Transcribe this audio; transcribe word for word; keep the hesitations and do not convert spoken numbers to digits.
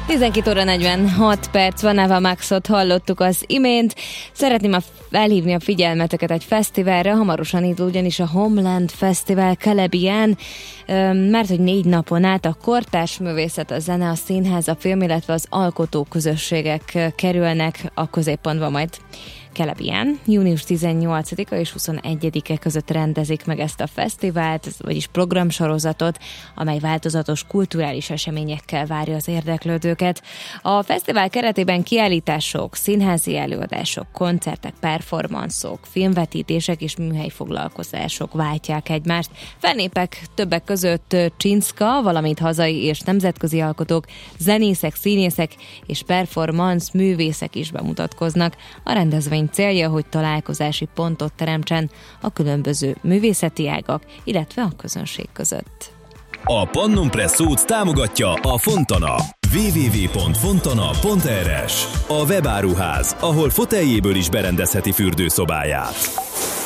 tizenkét óra negyvenhat perc van, Ava Maxot hallottuk az imént. Szeretném a felhívni a figyelmeteket egy fesztiválra, hamarosan indul ugyanis a Homeland Fesztivál Kelebien, mert hogy négy napon át a kortárs művészet, a zene, a színház, a film, illetve az alkotó közösségek kerülnek a középpontba majd. Kelebien június tizennyolcadika és huszonegyedike között rendezik meg ezt a fesztivált, vagyis programsorozatot, amely változatos kulturális eseményekkel várja az érdeklődőket. A fesztivál keretében kiállítások, színházi előadások, koncertek, performanszok, filmvetítések és műhelyi foglalkozások váltják egymást. Fellépek többek között Csinszka, valamint hazai és nemzetközi alkotók, zenészek, színészek és performance művészek is bemutatkoznak. A rendezvény célja, hogy találkozási pontot teremtsen a különböző művészeti ágak, illetve a közönség között. A Pannun Presszót támogatja a Fontana. double-u double-u double-u pont fontana pont er es. A webáruház, ahol foteljéből is berendezheti fürdőszobáját.